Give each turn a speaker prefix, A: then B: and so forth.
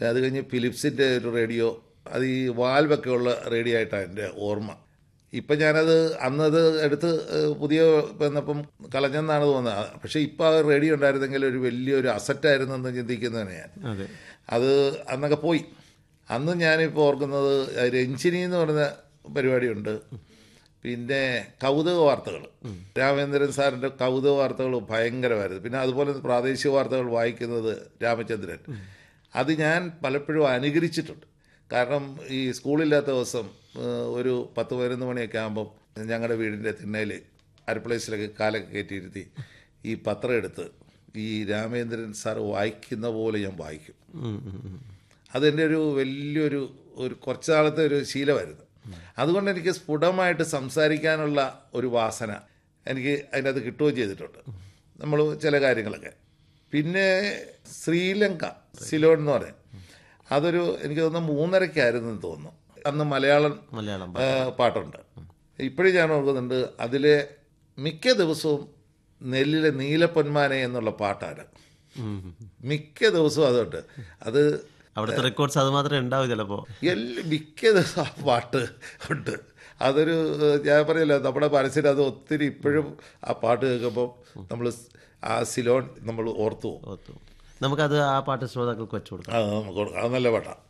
A: അത് കഴിഞ്ഞ് ഫിലിപ്സിൻ്റെ ഒരു റേഡിയോ, അത് ഈ വാൽവൊക്കെ ഉള്ള റേഡിയോ ആയിട്ടാണ് എൻ്റെ ഓർമ്മ. ഇപ്പം ഞാനത് അന്നത് എടുത്ത് പുതിയ വന്നപ്പം കളഞ്ഞെന്നാണ് തോന്നുന്നത്. പക്ഷേ ഇപ്പോൾ ആ റേഡിയോ ഉണ്ടായിരുന്നെങ്കിൽ ഒരു വലിയൊരു അസറ്റായിരുന്നു എന്ന് ചിന്തിക്കുന്നതാണ് ഞാൻ. അത് അന്നൊക്കെ പോയി. അന്ന് ഞാനിപ്പോൾ ഓർക്കുന്നത് രഞ്ജിനി എന്ന് പറയുന്ന പരിപാടിയുണ്ട്. പിന്നെ കൗതുക വാർത്തകൾ, രാമേന്ദ്രൻ സാറിൻ്റെ കൗതുക വാർത്തകൾ ഭയങ്കരമായിരുന്നു. പിന്നെ അതുപോലെ പ്രാദേശിക വാർത്തകൾ വായിക്കുന്നത് രാമചന്ദ്രൻ. അത് ഞാൻ പലപ്പോഴും അനുകരിച്ചിട്ടുണ്ട്. കാരണം ഈ സ്കൂളില്ലാത്ത ദിവസം ഒരു 10-11 മണിയൊക്കെ ആകുമ്പം ഞങ്ങളുടെ വീടിൻ്റെ തിണ്ണയിൽ അരപ്ലേസിലൊക്കെ കാലൊക്കെ കയറ്റിയിരുത്തി ഈ പത്രം എടുത്ത് ഈ രാമേന്ദ്രൻ സാർ വായിക്കുന്ന പോലെ ഞാൻ വായിക്കും. അതെൻ്റെ ഒരു വലിയൊരു കുറച്ച് നാളത്തെ ഒരു ശീലമായിരുന്നു. അതുകൊണ്ട് എനിക്ക് സ്ഫുടമായിട്ട് സംസാരിക്കാനുള്ള ഒരു വാസന എനിക്ക് അതിനകത്ത് കിട്ടുകയും ചെയ്തിട്ടുണ്ട്, നമ്മൾ ചില കാര്യങ്ങളൊക്കെ. പിന്നെ ശ്രീലങ്ക സിലോൺ എന്ന് പറയും, അതൊരു എനിക്ക് തോന്നുന്നു 3:30-ക്കായിരുന്നു തോന്നുന്നു. അന്ന് മലയാളം പാട്ടുണ്ട്. ഇപ്പോഴും ഞാൻ ഓർക്കുന്നുണ്ട്, അതിലെ മിക്ക ദിവസവും നെല്ലിലെ നീലപ്പൊന്മാനെ എന്നുള്ള പാട്ടാണ്. മിക്ക ദിവസവും അതുണ്ട്. അത്
B: അവിടുത്തെ റെക്കോർഡ്സ് അത് മാത്രമേ ഉണ്ടാവും ചിലപ്പോൾ.
A: മിക്ക ദിവസം ആ പാട്ട് ഉണ്ട്. അതൊരു ഞാൻ പറയല്ലോ, നമ്മുടെ മനസ്സിൽ അത് ഒത്തിരി ഇപ്പോഴും ആ പാട്ട് കേൾക്കുമ്പോൾ നമ്മൾ ആ സിലോൺ നമ്മൾ ഓർത്തു പോകും.
B: നമുക്കത് ആ പാട്ട് ശ്രോതാക്കൾക്ക് വെച്ചു കൊടുക്കാം.
A: അത് നല്ല പാട്ടാണ്.